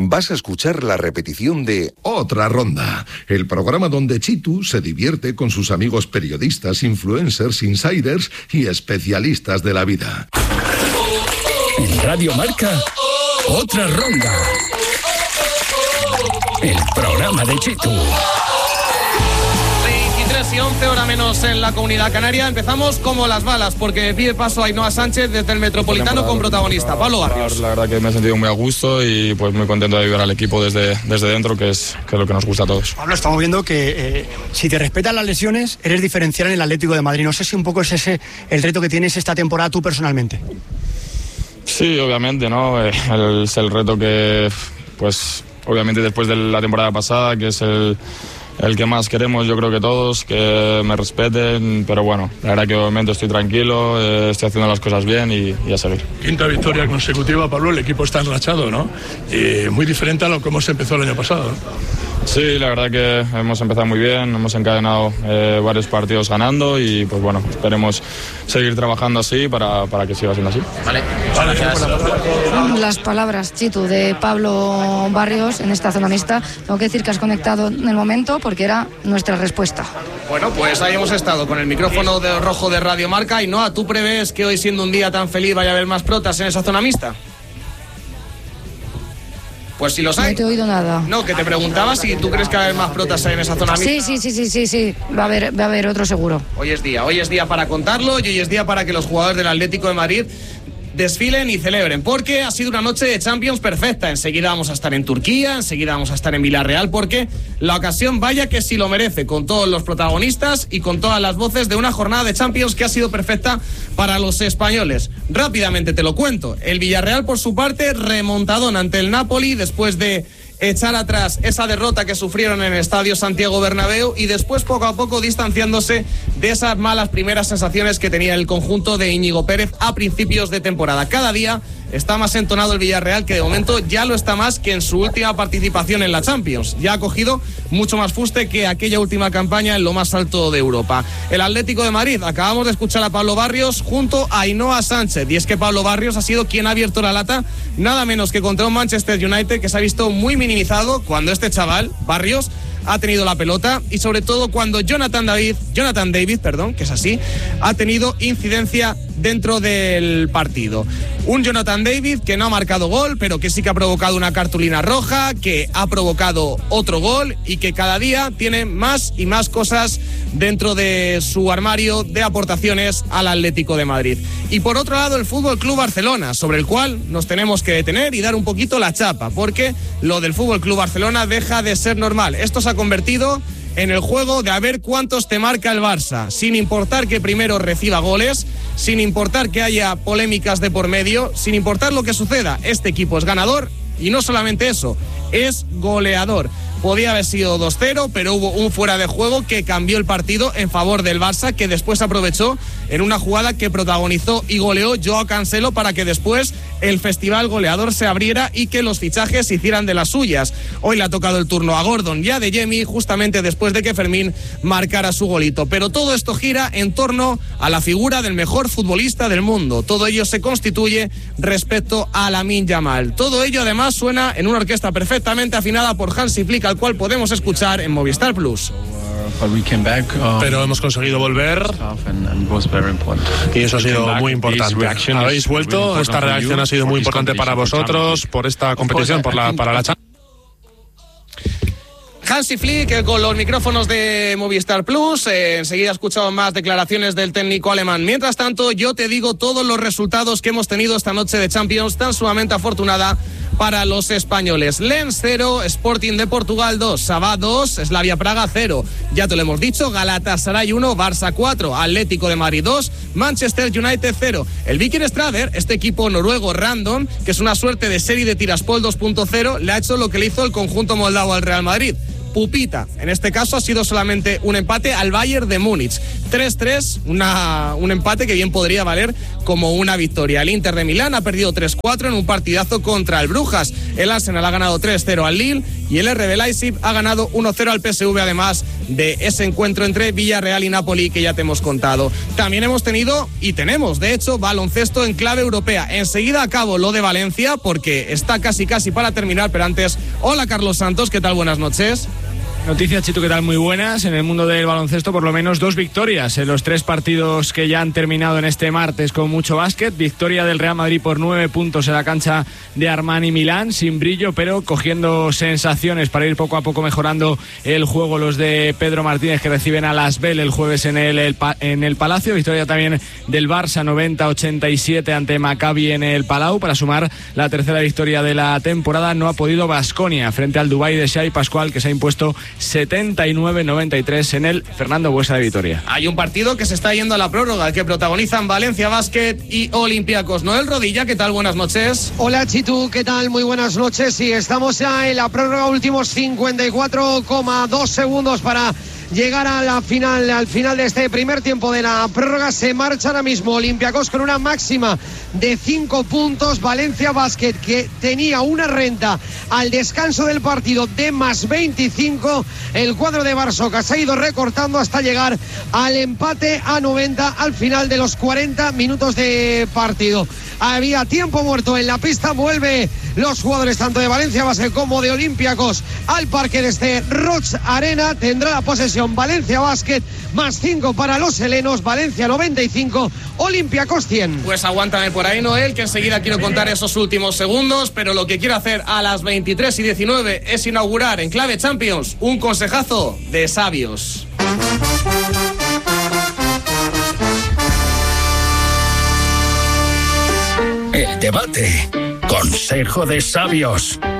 vas a escuchar la repetición de Otra Ronda, el programa donde Chitu se divierte con sus amigos periodistas, influencers, insiders y especialistas de la vida. En Radio Marca, Otra Ronda, el programa de Chitu. 23 y 11, hora menos en la Comunidad Canaria. Empezamos como las balas, porque pide paso a Ainhoa Sánchez desde el Metropolitano con protagonista. Pablo Barrios. La verdad que me he sentido muy a gusto y pues muy contento de ayudar al equipo desde dentro, que es lo que nos gusta a todos. Pablo, estamos viendo que si te respetan las lesiones, eres diferencial en el Atlético de Madrid. No sé si un poco es ese el reto que tienes esta temporada tú personalmente. Sí, obviamente, ¿no? Es el reto que, pues, obviamente después de la temporada pasada, que es el que más queremos, yo creo que todos, que me respeten, pero bueno, la verdad que obviamente estoy tranquilo, estoy haciendo las cosas bien y a seguir. Quinta victoria consecutiva, Pablo, el equipo está enrachado, ¿no? Muy diferente a lo que hemos empezado el año pasado, ¿no? Sí, la verdad que hemos empezado muy bien, hemos encadenado varios partidos ganando y pues bueno, esperemos seguir trabajando así para que siga siendo así. Vale, Las palabras, Chitu, de Pablo Barrios en esta zona mixta. Tengo que decir que has conectado en el momento porque era nuestra respuesta. Bueno, pues ahí hemos estado con el micrófono de rojo de Radio Marca. Y Noa, ¿tú prevés que hoy, siendo un día tan feliz, vaya a haber más protas en esa zona mixta? Pues si los hay. No te he oído nada. No, que te preguntaba si tú crees que va a haber más protas en esa zona mixta. Sí. Va a haber otro seguro. Hoy es día para contarlo y hoy es día para que los jugadores del Atlético de Madrid desfilen y celebren, porque ha sido una noche de Champions perfecta. Enseguida vamos a estar en Turquía, enseguida vamos a estar en Villarreal, porque la ocasión, vaya que sí lo merece, con todos los protagonistas y con todas las voces de una jornada de Champions que ha sido perfecta para los españoles. Rápidamente te lo cuento. El Villarreal, por su parte, remontadón ante el Napoli después de echar atrás esa derrota que sufrieron en el Estadio Santiago Bernabéu y después poco a poco distanciándose de esas malas primeras sensaciones que tenía el conjunto de Íñigo Pérez a principios de temporada. Cada día está más entonado el Villarreal, que de momento ya lo está más que en su última participación en la Champions. Ya ha cogido mucho más fuste que aquella última campaña en lo más alto de Europa. El Atlético de Madrid, acabamos de escuchar a Pablo Barrios junto a Ainhoa Sánchez, y es que Pablo Barrios ha sido quien ha abierto la lata nada menos que contra un Manchester United que se ha visto muy minimizado cuando este chaval, Barrios, ha tenido la pelota, y sobre todo cuando Jonathan David, que es así, ha tenido incidencia dentro del partido. Un Jonathan David que no ha marcado gol, pero que sí que ha provocado una cartulina roja, que ha provocado otro gol y que cada día tiene más y más cosas dentro de su armario de aportaciones al Atlético de Madrid. Y por otro lado, el Fútbol Club Barcelona, sobre el cual nos tenemos que detener y dar un poquito la chapa, porque lo del Fútbol Club Barcelona deja de ser normal. Esto se ha convertido en el juego de a ver cuántos te marca el Barça, sin importar que primero reciba goles, sin importar que haya polémicas de por medio, sin importar lo que suceda. Este equipo es ganador y no solamente eso, es goleador. Podía haber sido 2-0, pero hubo un fuera de juego que cambió el partido en favor del Barça, que después aprovechó en una jugada que protagonizó y goleó Joao Cancelo para que después el festival goleador se abriera y que los fichajes se hicieran de las suyas. Hoy le ha tocado el turno a Gordon y a Adeyemi, justamente después de que Fermín marcara su golito. Pero todo esto gira en torno a la figura del mejor futbolista del mundo. Todo ello se constituye respecto a Lamine Yamal. Todo ello además suena en una orquesta perfectamente afinada por Hansi Flick, al cual podemos escuchar en Movistar Plus. Pero hemos conseguido volver y eso ha sido muy importante. Habéis vuelto, esta reacción ha sido muy importante para vosotros, por esta competición, para la Champions. Hansi Flick con los micrófonos de Movistar Plus. Enseguida escuchamos más declaraciones del técnico alemán. Mientras tanto, yo te digo todos los resultados que hemos tenido esta noche de Champions tan sumamente afortunada para los españoles. Lens 0, Sporting de Portugal 2, Sabah 2, Slavia Praga 0. Ya te lo hemos dicho, Galatasaray 1, Barça 4, Atlético de Madrid 2, Manchester United 0. El Viking Strader, este equipo noruego random, que es una suerte de serie de Tiraspol 2.0, le ha hecho lo que le hizo el conjunto moldavo al Real Madrid. Pupita, en este caso ha sido solamente un empate al Bayern de Múnich. 3-3, un empate que bien podría valer como una victoria. El Inter de Milán ha perdido 3-4 en un partidazo contra el Brujas. El Arsenal ha ganado 3-0 al Lille y el RB Leipzig ha ganado 1-0 al PSV, además de ese encuentro entre Villarreal y Napoli que ya te hemos contado. También hemos tenido y tenemos, de hecho, baloncesto en clave europea. Enseguida acabo lo de Valencia porque está casi para terminar, pero antes, hola Carlos Santos, ¿qué tal? Buenas noches. Noticias, Chito, ¿qué tal? Muy buenas. En el mundo del baloncesto, por lo menos 2 victorias en los 3 partidos que ya han terminado en este martes con mucho básquet. Victoria del Real Madrid por 9 puntos en la cancha de Armani Milán, sin brillo, pero cogiendo sensaciones para ir poco a poco mejorando el juego. Los de Pedro Martínez, que reciben a Las Bell el jueves en el Palacio. Victoria también del Barça 90-87 ante Maccabi en el Palau, para sumar la tercera victoria de la temporada. No ha podido Baskonia frente al Dubái de Xavi Pascual, que se ha impuesto 79-93 en el Fernando Buesa de Vitoria. Hay un partido que se está yendo a la prórroga, que protagonizan Valencia Basket y Olympiacos. Noel Rodilla, ¿qué tal? Buenas noches. Hola Chitu, ¿qué tal? Muy buenas noches. Sí, estamos ya en la prórroga, últimos 54,2 segundos para llegar a la final, al final de este primer tiempo de la prórroga. Se marcha ahora mismo Olympiacos con una máxima de 5 puntos. Valencia Basket, que tenía una renta al descanso del partido de más 25. El cuadro de Barsoca se ha ido recortando hasta llegar al empate a 90 al final de los 40 minutos de partido. Había tiempo muerto en la pista. Vuelve los jugadores tanto de Valencia Basket como de Olympiacos al parque de este Roig Arena. Tendrá la posesión Valencia Basket, más 5 para los helenos. Valencia 95, Olympiacos 100. Pues aguántame por ahí, Noel, que enseguida quiero contar esos últimos segundos, pero lo que quiero hacer a las 23:19 es inaugurar en Clave Champions un consejazo de sabios. El debate. Consejo de sabios.